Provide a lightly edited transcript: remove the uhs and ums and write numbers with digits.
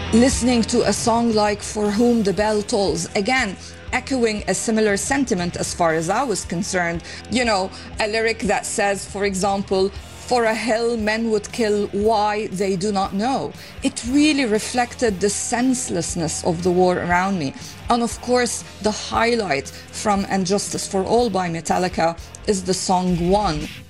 Listening to a song like For Whom the Bell Tolls, again, echoing a similar sentiment as far as I was concerned. You know, a lyric that says, for example, for a hill men would kill, why they do not know. It really reflected the senselessness of the war around me. And of course, the highlight from And Justice for All by Metallica is the song One.